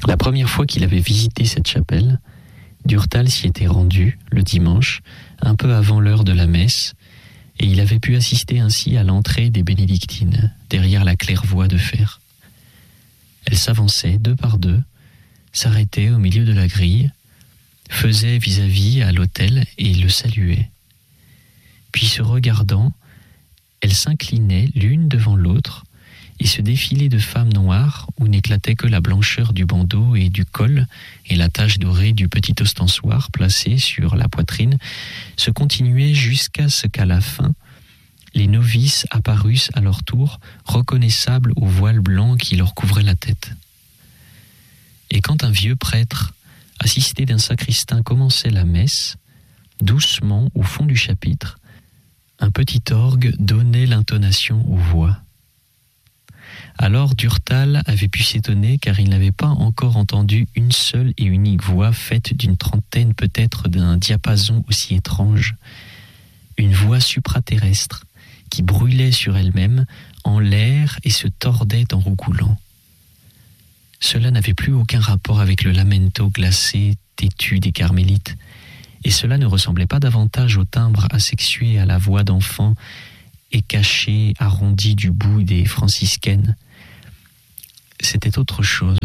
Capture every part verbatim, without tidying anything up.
La première fois qu'il avait visité cette chapelle, Durtal s'y était rendu, le dimanche, un peu avant l'heure de la messe, et il avait pu assister ainsi à l'entrée des bénédictines, derrière la claire-voie de fer. Elles s'avançaient deux par deux, s'arrêtaient au milieu de la grille, faisaient vis-à-vis à l'autel et le saluaient. Puis se regardant, elles s'inclinaient l'une devant l'autre, et ce défilé de femmes noires, où n'éclatait que la blancheur du bandeau et du col et la tache dorée du petit ostensoir placé sur la poitrine, se continuait jusqu'à ce qu'à la fin, les novices apparussent à leur tour, reconnaissables au voile blanc qui leur couvrait la tête. Et quand un vieux prêtre, assisté d'un sacristain, commençait la messe, doucement, au fond du chapitre, un petit orgue donnait l'intonation aux voix. Alors Durtal avait pu s'étonner car il n'avait pas encore entendu une seule et unique voix faite d'une trentaine peut-être d'un diapason aussi étrange. Une voix supraterrestre qui brûlait sur elle-même en l'air et se tordait en roucoulant. Cela n'avait plus aucun rapport avec le lamento glacé, têtu des carmélites, et cela ne ressemblait pas davantage au timbre asexué à la voix d'enfant et caché, arrondi du bout des franciscaines. C'était autre chose.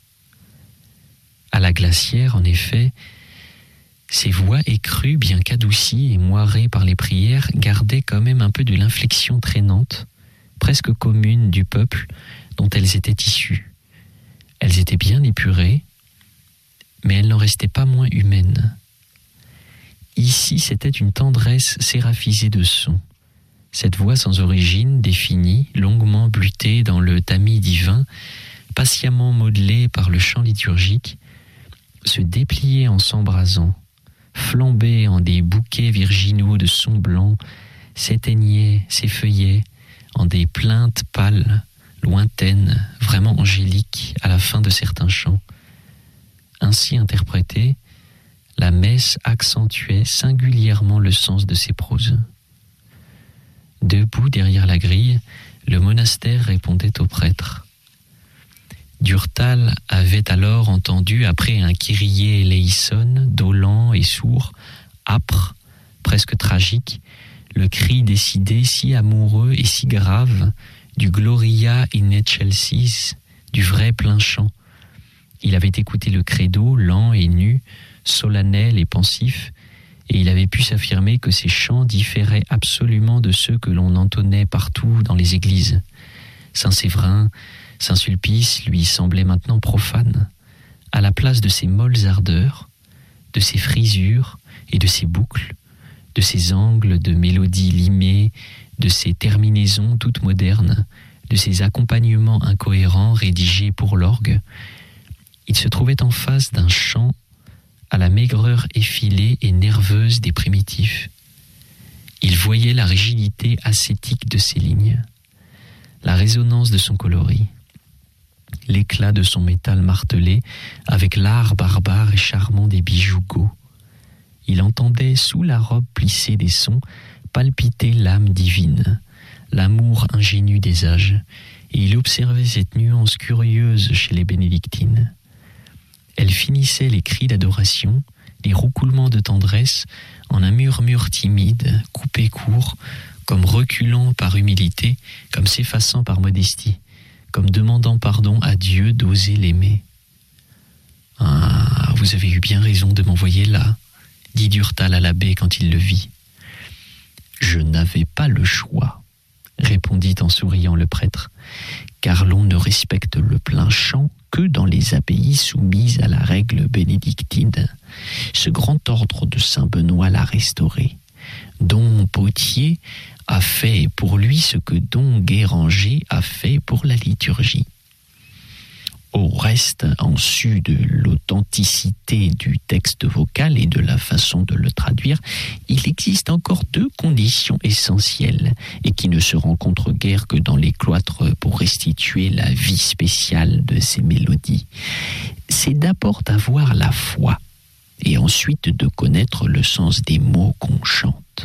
À la glacière, en effet, ces voix écrues, bien qu'adoucies et moirées par les prières, gardaient quand même un peu de l'inflexion traînante, presque commune du peuple dont elles étaient issues. Elles étaient bien épurées, mais elles n'en restaient pas moins humaines. Ici, c'était une tendresse séraphisée de son. Cette voix sans origine, définie, longuement blutée dans le tamis divin, patiemment modelée par le chant liturgique, se dépliait en s'embrasant, flambait en des bouquets virginaux de sons blancs, s'éteignait, s'effeuillait en des plaintes pâles, lointaines, vraiment angéliques à la fin de certains chants. Ainsi interprétée, la messe accentuait singulièrement le sens de ces proses. Debout derrière la grille, le monastère répondait au prêtre. Durtal avait alors entendu, après un Kyrie eleison, dolent et sourd, âpre, presque tragique, le cri décidé, si amoureux et si grave, du Gloria in excelsis, du vrai plein chant. Il avait écouté le credo, lent et nu, solennel et pensif, et il avait pu s'affirmer que ces chants différaient absolument de ceux que l'on entonnait partout dans les églises. Saint-Séverin, Saint-Sulpice lui semblaient maintenant profanes, à la place de ces molles ardeurs, de ces frisures et de ces boucles, de ces angles de mélodies limées, de ces terminaisons toutes modernes, de ces accompagnements incohérents rédigés pour l'orgue. Il se trouvait en face d'un chant à la maigreur effilée et nerveuse des primitifs. Il voyait la rigidité ascétique de ses lignes, la résonance de son coloris, l'éclat de son métal martelé avec l'art barbare et charmant des bijoux gauds. Il entendait sous la robe plissée des sons palpiter l'âme divine, l'amour ingénu des âges, et il observait cette nuance curieuse chez les bénédictines. Elle finissait les cris d'adoration, les roucoulements de tendresse, en un murmure timide, coupé court, comme reculant par humilité, comme s'effaçant par modestie, comme demandant pardon à Dieu d'oser l'aimer. « Ah, vous avez eu bien raison de m'envoyer là, » dit Durtal à l'abbé quand il le vit. « Je n'avais pas le choix, » répondit en souriant le prêtre, « car l'on ne respecte le plein chant que dans les abbayes soumises à la règle bénédictine. Ce grand ordre de Saint-Benoît l'a restauré. Don Potier a fait pour lui ce que Don Guéranger a fait pour la liturgie. Au reste, en su de l'authenticité du texte vocal et de la façon de le traduire, il existe encore deux conditions essentielles et qui ne se rencontrent guère que dans les cloîtres pour restituer la vie spéciale de ces mélodies. C'est d'abord d'avoir la foi et ensuite de connaître le sens des mots qu'on chante.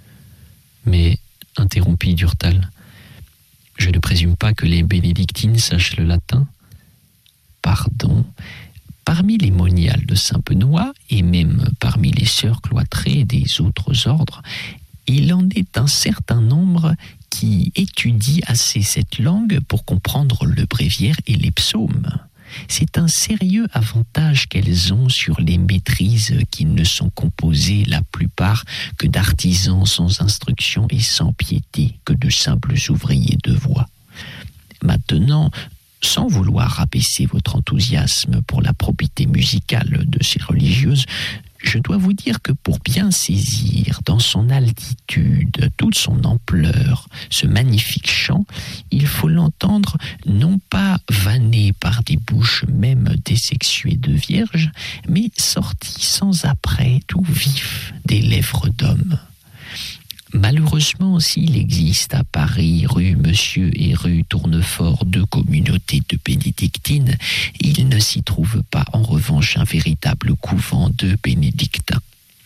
Mais, interrompit Durtal, je ne présume pas que les bénédictines sachent le latin. ardent. Parmi les moniales de Saint-Benoît, et même parmi les sœurs cloîtrées des autres ordres, il en est un certain nombre qui étudient assez cette langue pour comprendre le bréviaire et les psaumes. C'est un sérieux avantage qu'elles ont sur les maîtrises qui ne sont composées la plupart que d'artisans sans instruction et sans piété, que de simples ouvriers de voix. Maintenant, sans vouloir rabaisser votre enthousiasme pour la probité musicale de ces religieuses, je dois vous dire que pour bien saisir dans son altitude, toute son ampleur, ce magnifique chant, il faut l'entendre non pas vanné par des bouches même désexuées de vierges, mais sorti sans apprêt tout vif des lèvres d'hommes. Malheureusement, s'il existe à Paris, rue Monsieur et rue Tournefort, deux communautés de bénédictines, il ne s'y trouve pas en revanche un véritable couvent de bénédictins.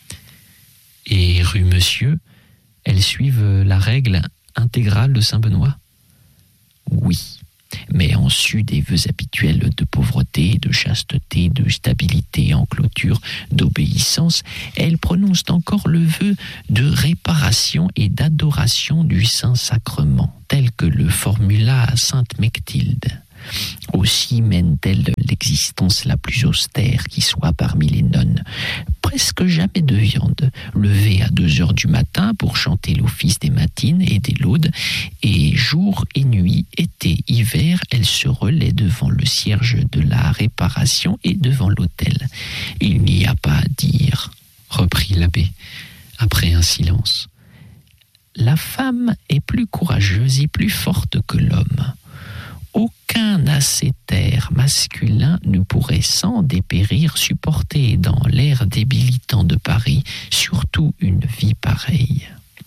Et rue Monsieur, elles suivent la règle intégrale de Saint-Benoît ? Oui, mais en sus des vœux habituels de pauvreté, de chasteté, de stabilité en clôture, d'obéissance, elles prononcent encore le vœu de réparation et d'adoration du Saint-Sacrement, tel que le formula sainte Mechtilde. Aussi mènent-elles l'existence la plus austère qui soit parmi les nonnes. Presque jamais de viande, levée à deux heures du matin pour chanter l'office des matines et des laudes, et jour et nuit, été, hiver, elles se relaient devant le cierge de la réparation et devant l'autel. Il n'y a pas à dire, reprit l'abbé, après un silence. La femme est plus courageuse et plus forte que l'homme. Aucun ascétère masculin ne pourrait sans dépérir supporter dans l'air débilitant de Paris, surtout une vie pareille.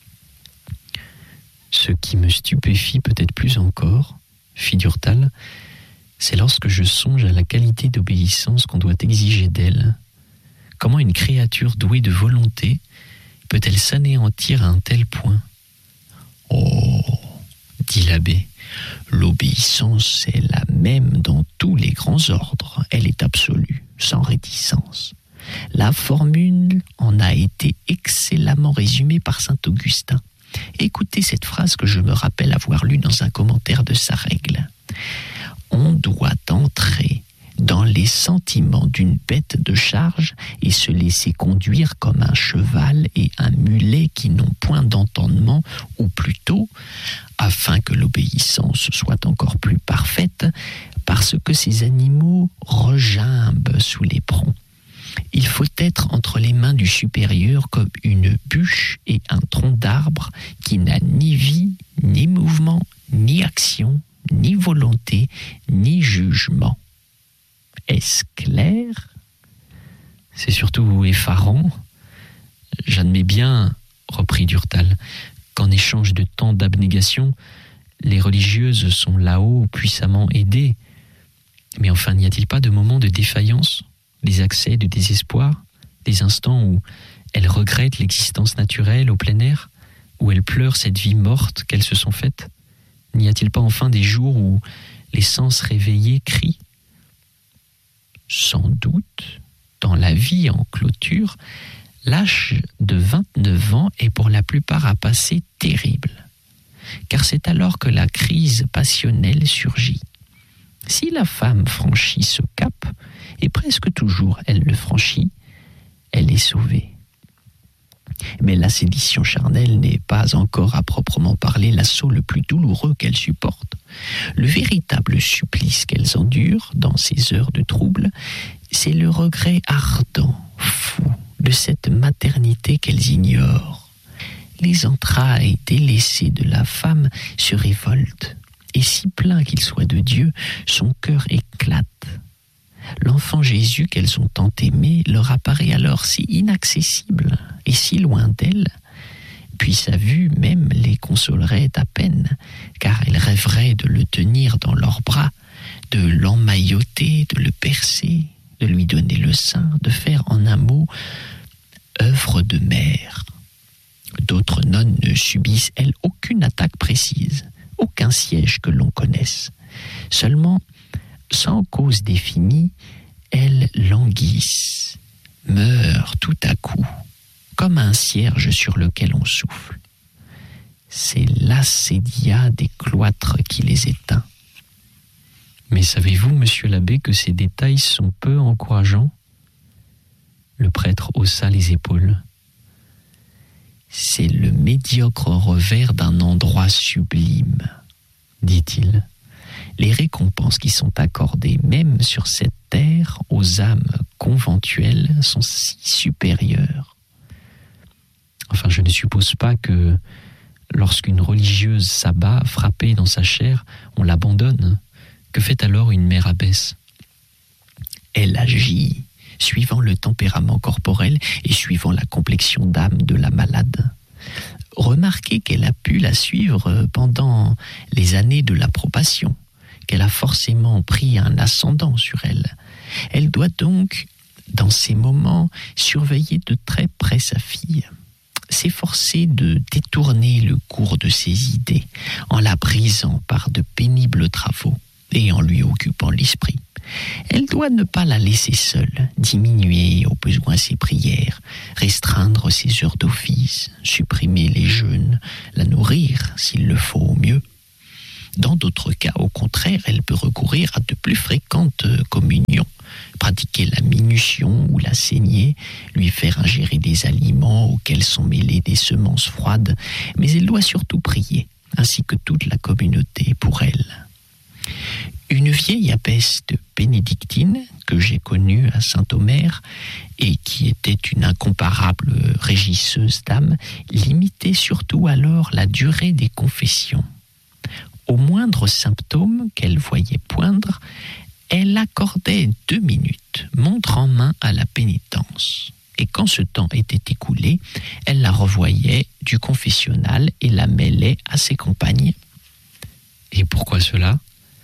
Ce qui me stupéfie peut-être plus encore, fit Durtal, c'est lorsque je songe à la qualité d'obéissance qu'on doit exiger d'elle. Comment une créature douée de volonté peut-elle s'anéantir à un tel point ? Oh, dit l'abbé, l'obéissance est la même dans tous les grands ordres. Elle est absolue, sans réticence. La formule en a été excellemment résumée par saint Augustin. Écoutez cette phrase que je me rappelle avoir lue dans un commentaire de sa règle. On doit entrer dans les sentiments d'une bête de charge et se laisser conduire comme un cheval et un mulet qui n'ont point d'entendement, ou plutôt, afin que l'obéissance soit encore plus parfaite, parce que ces animaux regimbent sous l'éperon. Il faut être entre les mains du supérieur comme une bûche et un tronc d'arbre qui n'a ni vie, ni mouvement, ni action, ni volonté, ni jugement. Est-ce clair ? C'est surtout effarant. J'admets bien, reprit Durtal, qu'en échange de tant d'abnégation, les religieuses sont là-haut puissamment aidées. Mais enfin, n'y a-t-il pas de moments de défaillance, des accès de désespoir, des instants où elles regrettent l'existence naturelle au plein air, où elles pleurent cette vie morte qu'elles se sont faite ? N'y a-t-il pas enfin des jours où les sens réveillés crient ? Sans doute, dans la vie en clôture, l'âge de vingt-neuf ans est pour la plupart à passer terrible, car c'est alors que la crise passionnelle surgit. Si la femme franchit ce cap, et presque toujours elle le franchit, elle est sauvée. Mais la sédition charnelle n'est pas encore à proprement parler l'assaut le plus douloureux qu'elle supporte. Le véritable supplice qu'elles endurent dans ces heures de trouble, c'est le regret ardent, fou, de cette maternité qu'elles ignorent. Les entrailles délaissées de la femme se révoltent, et si plein qu'il soit de Dieu, son cœur éclate. L'enfant Jésus qu'elles ont tant aimé leur apparaît alors si inaccessible et si loin d'elles, puis sa vue même les consolerait à peine, car elles rêveraient de le tenir dans leurs bras, de l'emmailloter, de le percer, de lui donner le sein, de faire en un mot œuvre de mère. D'autres nonnes ne subissent, elles, aucune attaque précise, aucun siège que l'on connaisse. Seulement, sans cause définie, elles languissent, meurent tout à coup, comme un cierge sur lequel on souffle. C'est l'acédia des cloîtres qui les éteint. Mais savez-vous, monsieur l'abbé, que ces détails sont peu encourageants ? Le prêtre haussa les épaules. C'est le médiocre revers d'un endroit sublime, dit-il. Les récompenses qui sont accordées même sur cette terre aux âmes conventuelles sont si supérieures. Enfin, je ne suppose pas que lorsqu'une religieuse s'abat, frappée dans sa chair, on l'abandonne. Que fait alors une mère abbesse ? Elle agit suivant le tempérament corporel et suivant la complexion d'âme de la malade. Remarquez qu'elle a pu la suivre pendant les années de l'approbation, qu'elle a forcément pris un ascendant sur elle. Elle doit donc, dans ces moments, surveiller de très près sa fille, s'efforcer de détourner le cours de ses idées en la brisant par de pénibles travaux et en lui occupant l'esprit. Elle doit ne pas la laisser seule, diminuer au besoin ses prières, restreindre ses heures d'office, supprimer les jeûnes, la nourrir s'il le faut au mieux. Dans d'autres cas, au contraire, elle peut recourir à de plus fréquentes communions, pratiquer la minution ou la saignée, lui faire ingérer des aliments auxquels sont mêlées des semences froides, mais elle doit surtout prier, ainsi que toute la communauté pour elle. Une vieille abbesse de bénédictine que j'ai connue à Saint-Omer et qui était une incomparable régisseuse d'âme limitait surtout alors la durée des confessions. Au moindre symptôme qu'elle voyait poindre, elle accordait deux minutes, montre en main à la pénitence. Et quand ce temps était écoulé, elle la revoyait du confessionnal et la mêlait à ses compagnes. Et pourquoi cela ?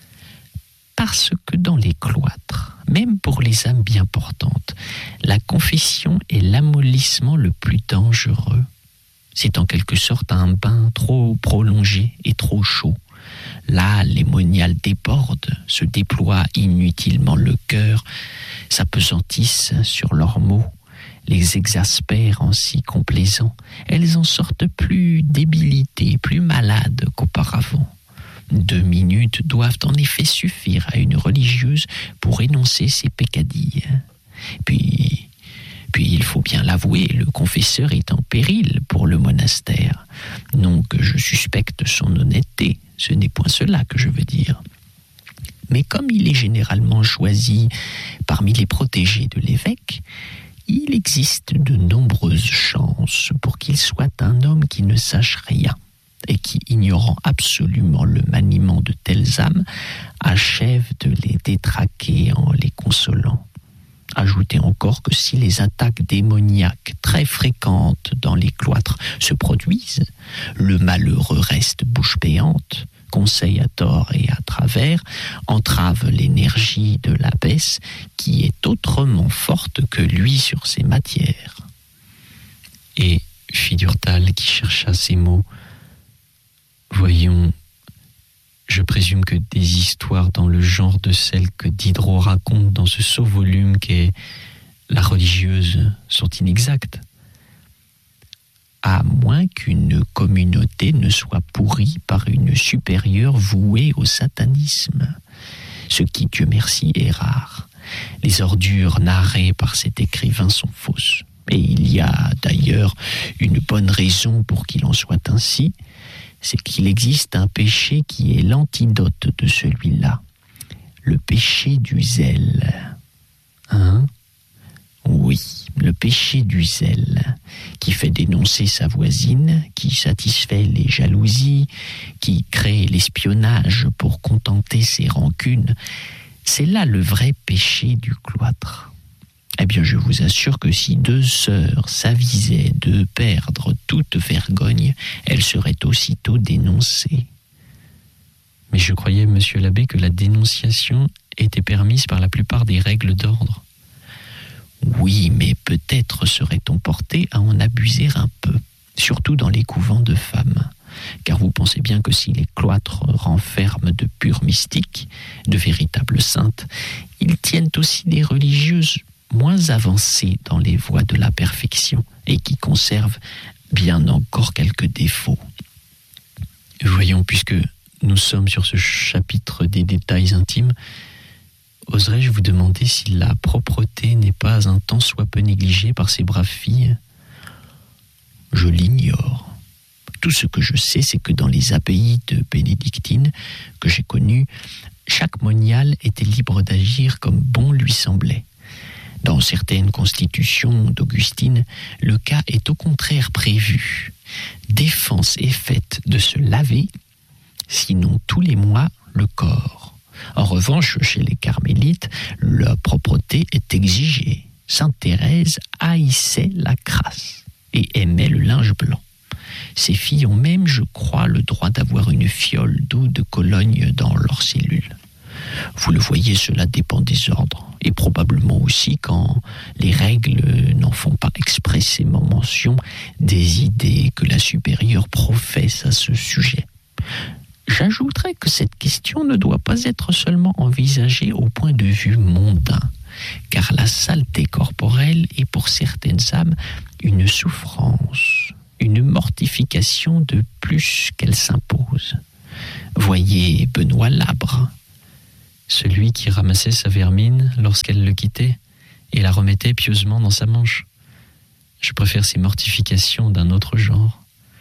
Parce que dans les cloîtres, même pour les âmes bien portantes, la confession est l'amollissement le plus dangereux. C'est en quelque sorte un bain trop prolongé et trop chaud. Là, les moniales débordent, se déploient inutilement le cœur, s'apesantissent sur leurs mots, les exaspèrent en si complaisants. Elles en sortent plus débilitées, plus malades qu'auparavant. Deux minutes doivent en effet suffire à une religieuse pour énoncer ses peccadilles. Puis, puis il faut bien l'avouer, le confesseur est en péril pour le monastère. Non que je suspecte son honnêteté, ce n'est point cela que je veux dire. Mais comme il est généralement choisi parmi les protégés de l'évêque, il existe de nombreuses chances pour qu'il soit un homme qui ne sache rien et qui, ignorant absolument le maniement de telles âmes, achève de les détraquer en les consolant. Ajoutez encore que si les attaques démoniaques très fréquentes dans les cloîtres se produisent, le malheureux reste bouche béante, conseille à tort et à travers, entrave l'énergie de l'abbesse qui est autrement forte que lui sur ces matières. Et fit Durtal qui chercha ces mots. Voyons, je présume que des histoires dans le genre de celles que Diderot raconte dans ce sot volume qu'est La religieuse sont inexactes. À moins qu'une communauté ne soit pourrie par une supérieure vouée au satanisme, ce qui, Dieu merci, est rare. Les ordures narrées par cet écrivain sont fausses. Et il y a d'ailleurs une bonne raison pour qu'il en soit ainsi, c'est qu'il existe un péché qui est l'antidote de celui-là, le péché du zèle. Hein ? Oui, le péché du zèle, qui fait dénoncer sa voisine, qui satisfait les jalousies, qui crée l'espionnage pour contenter ses rancunes, c'est là le vrai péché du cloître. Eh bien, je vous assure que si deux sœurs s'avisaient de perdre toute vergogne, elles seraient aussitôt dénoncées. Mais je croyais, monsieur l'abbé, que la dénonciation était permise par la plupart des règles d'ordre. Oui, mais peut-être serait-on porté à en abuser un peu, surtout dans les couvents de femmes. car vous pensez bien que si les cloîtres renferment de purs mystiques, de véritables saintes, ils tiennent aussi des religieuses moins avancées dans les voies de la perfection et qui conservent bien encore quelques défauts. Voyons, puisque nous sommes sur ce chapitre des détails intimes, oserais-je vous demander si la propreté n'est pas un tant soit peu négligée par ces braves filles ? Je l'ignore. Tout ce que je sais, c'est que dans les abbayes de bénédictines que j'ai connues, chaque monial était libre d'agir comme bon lui semblait. Dans certaines constitutions d'Augustine, le cas est au contraire prévu. Défense est faite de se laver, sinon tous les mois, le corps. En revanche, chez les carmélites, la propreté est exigée. Sainte Thérèse haïssait la crasse et aimait le linge blanc. Ces filles ont même, je crois, le droit d'avoir une fiole d'eau de Cologne dans leurs cellules. Vous le voyez, cela dépend des ordres, et probablement aussi quand les règles n'en font pas expressément mention des idées que la supérieure professe à ce sujet. J'ajouterais que cette question ne doit pas être seulement envisagée au point de vue mondain, car la saleté corporelle est pour certaines âmes une souffrance, une mortification de plus qu'elle s'impose. Voyez Benoît Labre, celui qui ramassait sa vermine lorsqu'elle le quittait et la remettait pieusement dans sa manche. Je préfère ces mortifications d'un autre genre.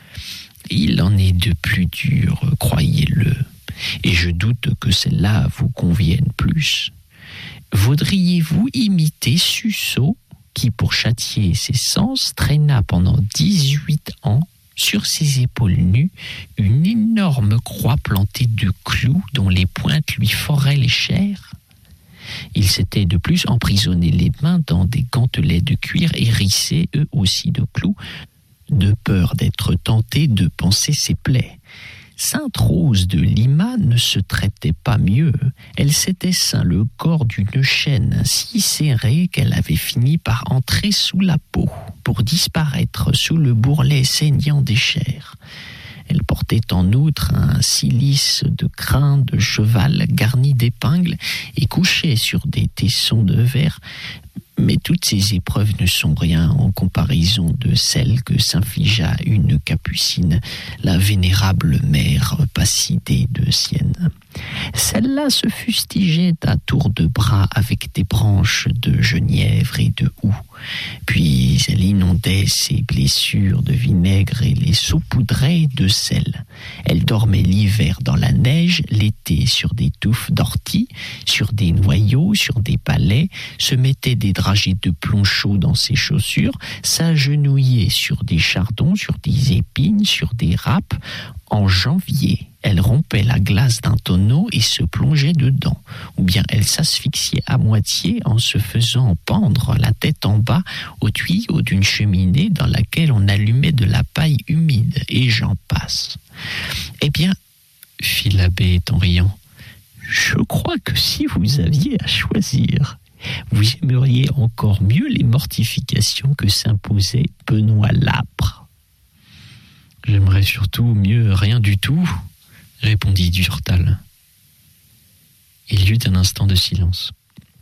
Il en est de plus dur, croyez-le, et je doute que celles-là vous conviennent plus. Voudriez-vous imiter Suso, qui, pour châtier ses sens, traîna pendant dix-huit ans sur ses épaules nues une énorme croix plantée de clous dont les pointes lui foraient les chairs? Il s'était de plus emprisonné les mains dans des gantelets de cuir hérissés eux aussi de clous, de peur d'être tenté de panser ses plaies. Sainte Rose de Lima ne se traitait pas mieux. Elle s'était ceint le corps d'une chaîne si serrée qu'elle avait fini par entrer sous la peau, pour disparaître sous le bourrelet saignant des chairs. Elle portait en outre un cilice de crin de cheval garni d'épingles et couchait sur des tessons de verre. Mais toutes ces épreuves ne sont rien en comparaison de celles que s'infligea une capucine, la vénérable mère Passidée de Sienne. Celle-là se fustigeait à tour de bras avec des branches de genièvre et de houx. Puis elle inondait ses blessures de vinaigre et les saupoudrait de sel. Elle dormait l'hiver dans la neige, l'été sur des touffes d'ortie, sur des noyaux, sur des palets, se mettait des dragées de plomb chaud dans ses chaussures, s'agenouillait sur des chardons, sur des épines, sur des râpes. En janvier, elle rompait la glace d'un tonneau et se plongeait dedans, ou bien elle s'asphyxiait à moitié en se faisant pendre la tête en bas au tuyau d'une cheminée dans laquelle on allumait de la paille humide, et j'en passe. Eh bien, fit l'abbé en riant, je crois que si vous aviez à choisir, vous aimeriez encore mieux les mortifications que s'imposait Benoît Labre. J'aimerais surtout mieux rien du tout, répondit Durtal. Il y eut un instant de silence.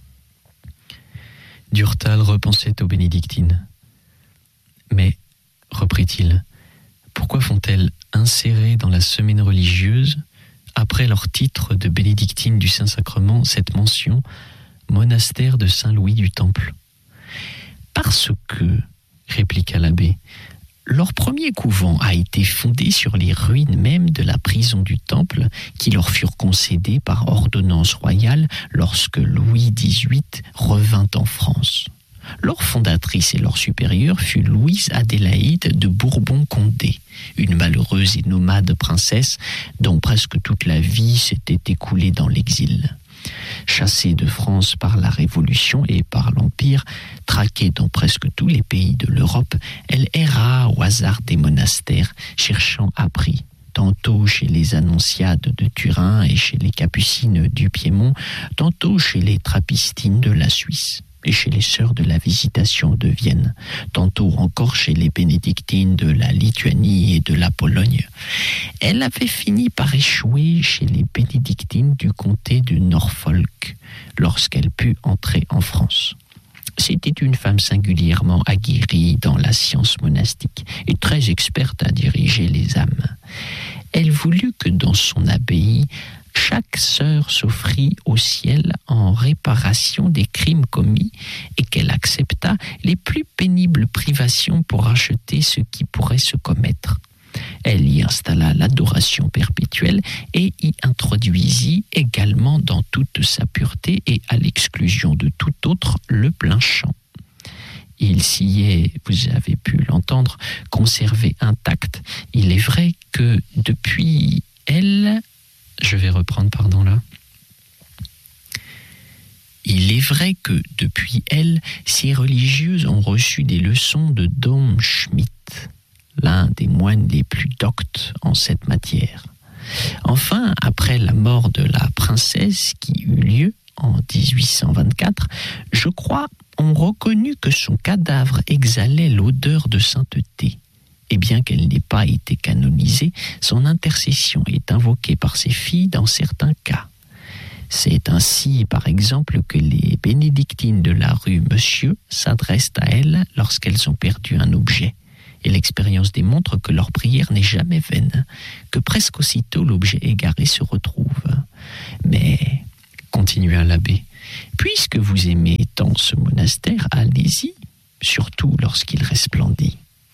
Durtal repensait aux bénédictines. Mais, reprit-il, pourquoi font-elles insérer dans la semaine religieuse, après leur titre de bénédictine du Saint-Sacrement, cette mention « monastère de Saint-Louis du Temple » ? Parce que, répliqua l'abbé, leur premier couvent a été fondé sur les ruines même de la prison du Temple qui leur furent concédées par ordonnance royale lorsque Louis dix-huit revint en France. Leur fondatrice et leur supérieure fut Louise Adélaïde de Bourbon-Condé, une malheureuse et nomade princesse dont presque toute la vie s'était écoulée dans l'exil. Chassée de France par la Révolution et par l'Empire, traquée dans presque tous les pays de l'Europe, elle erra au hasard des monastères, cherchant abri, tantôt chez les Annonciades de Turin et chez les Capucines du Piémont, tantôt chez les Trappistines de la Suisse. et chez les sœurs de la Visitation de Vienne, tantôt encore chez les bénédictines de la Lituanie et de la Pologne. Elle avait fini par échouer chez les bénédictines du comté de Norfolk lorsqu'elle put entrer en France. C'était une femme singulièrement aguerrie dans la science monastique et très experte à diriger les âmes. Elle voulut que dans son abbaye, chaque sœur s'offrit au ciel en réparation des crimes commis et qu'elle accepta les plus pénibles privations pour acheter ce qui pourrait se commettre. Elle y installa l'adoration perpétuelle et y introduisit également dans toute sa pureté et à l'exclusion de tout autre le plein chant. Il s'y est, vous avez pu l'entendre, conservé intact. Il est vrai que depuis elle, je vais reprendre, pardon là. Il est vrai que depuis elle, ces religieuses ont reçu des leçons de Dom Schmidt, l'un des moines les plus doctes en cette matière. Enfin, après la mort de la princesse qui eut lieu en dix-huit cent vingt-quatre, je crois on reconnut que son cadavre exhalait l'odeur de sainteté. Et bien qu'elle n'ait pas été canonisée, son intercession est invoquée par ses filles dans certains cas. C'est ainsi, par exemple, que les bénédictines de la rue Monsieur s'adressent à elles lorsqu'elles ont perdu un objet. Et l'expérience démontre que leur prière n'est jamais vaine, que presque aussitôt l'objet égaré se retrouve. Mais, continua l'abbé, puisque vous aimez tant ce monastère, allez-y, surtout lorsqu'il resplendit.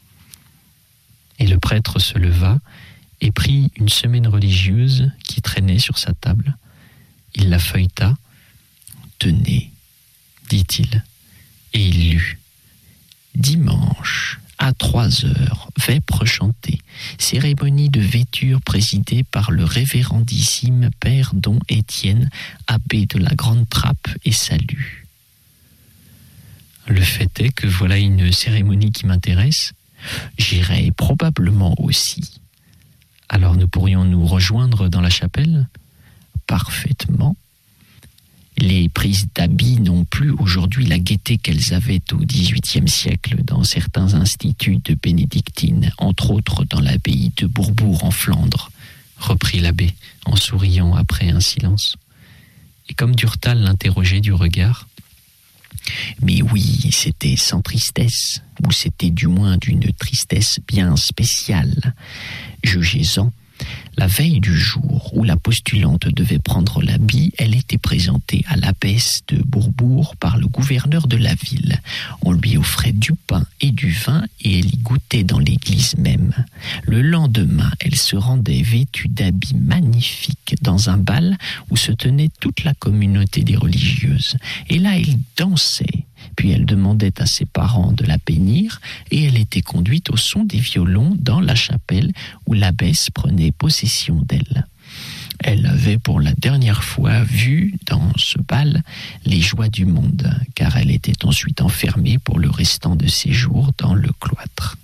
Et le prêtre se leva et prit une semaine religieuse qui traînait sur sa table. Il la feuilleta. « Tenez, dit-il, et il lut. Dimanche, à trois heures, vêpres chantées, cérémonie de vêture présidée par le révérendissime père Don Étienne, abbé de la Grande Trappe et salut. Le fait est que voilà une cérémonie qui m'intéresse. J'irai probablement aussi. Alors nous pourrions nous rejoindre dans la chapelle ? Parfaitement. Les prises d'habits n'ont plus aujourd'hui la gaieté qu'elles avaient au dix-huitième siècle dans certains instituts de bénédictines, entre autres dans l'abbaye de Bourbourg en Flandre, reprit l'abbé en souriant après un silence. Et comme Durtal l'interrogeait du regard, mais oui, c'était sans tristesse, ou c'était du moins d'une tristesse bien spéciale. Jugez-en, la veille du jour où la postulante devait prendre l'habit, elle était présentée à l'abbesse de Bourbourg par le gouverneur de la ville. On lui offrait du pain et du vin et elle y goûtait dans l'église même. Le lendemain, elle se rendait vêtue d'habits magnifiques dans un bal où se tenait toute la communauté des religieuses. Et là, elle dansait. Puis elle demandait à ses parents de la bénir et elle était conduite au son des violons dans la chapelle où l'abbesse prenait possession d'elle. Elle avait pour la dernière fois vu dans ce bal les joies du monde, car elle était ensuite enfermée pour le restant de ses jours dans le cloître.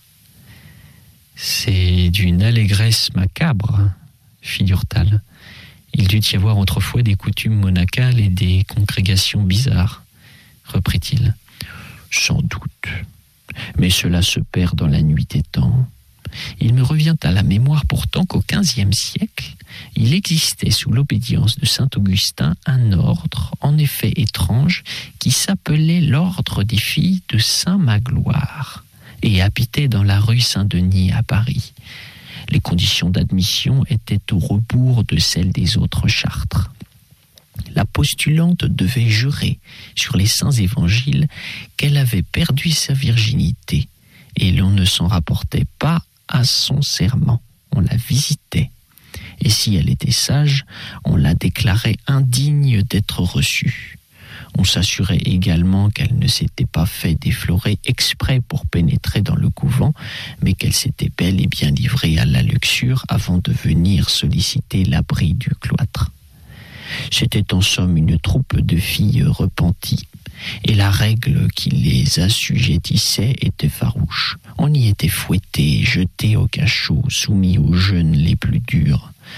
« C'est d'une allégresse macabre, » fit Durtal. « Il dut y avoir autrefois des coutumes monacales et des congrégations bizarres. » reprit-il. « Sans doute, mais cela se perd dans la nuit des temps. Il me revient à la mémoire pourtant qu'au quinzième siècle, il existait sous l'obédience de saint Augustin un ordre, en effet étrange, qui s'appelait l'ordre des filles de saint Magloire et habitait dans la rue Saint-Denis à Paris. Les conditions d'admission étaient au rebours de celles des autres Chartres. La postulante devait jurer sur les saints évangiles qu'elle avait perdu sa virginité et l'on ne s'en rapportait pas à son serment, on la visitait. Et si elle était sage, on la déclarait indigne d'être reçue. On s'assurait également qu'elle ne s'était pas fait déflorer exprès pour pénétrer dans le couvent, mais qu'elle s'était bel et bien livrée à la luxure avant de venir solliciter l'abri du cloître. C'était en somme une troupe de filles repenties, et la règle qui les assujettissait était farouche. On y était fouetté, jeté au cachot, soumis aux jeûnes les plus durs.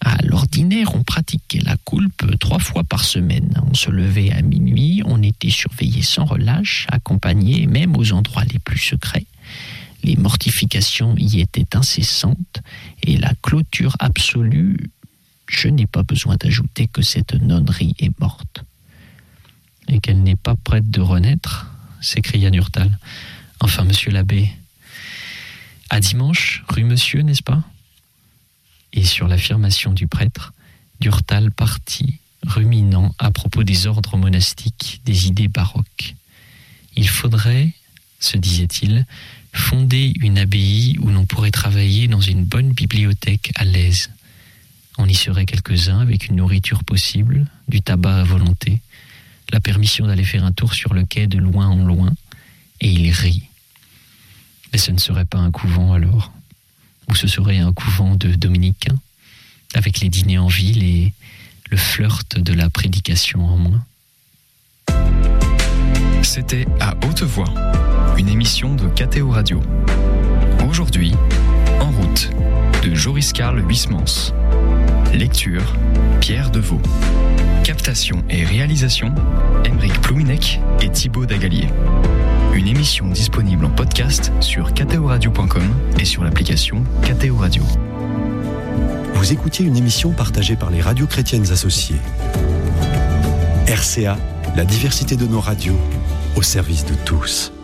À l'ordinaire, on pratiquait la coulpe trois fois par semaine. On se levait à minuit, on était surveillé sans relâche, accompagné même aux endroits les plus secrets. Les mortifications y étaient incessantes et la clôture absolue, je n'ai pas besoin d'ajouter que cette nonnerie est morte. Et qu'elle n'est pas prête de renaître, s'écria Durtal. Enfin, monsieur l'abbé, à dimanche, rue Monsieur, n'est-ce pas ? Et sur l'affirmation du prêtre, Durtal partit, ruminant à propos des ordres monastiques, des idées baroques. Il faudrait, se disait-il, fonder une abbaye où l'on pourrait travailler dans une bonne bibliothèque à l'aise. On y serait quelques-uns avec une nourriture possible, du tabac à volonté, la permission d'aller faire un tour sur le quai de loin en loin, et il rit. Mais ce ne serait pas un couvent alors, ou ce serait un couvent de dominicains, avec les dîners en ville et le flirt de la prédication en moins. C'était À Haute Voix, une émission de K T O Radio. Aujourd'hui, En route, de Joris Karl Huysmans. Lecture, Pierre Deveau. Captation et réalisation, Aymeric Plouminec et Thibaut Dagalier. Une émission disponible en podcast sur k t o radio point com et sur l'application K T O Radio. Vous écoutiez une émission partagée par les radios chrétiennes associées. R C A, la diversité de nos radios, au service de tous.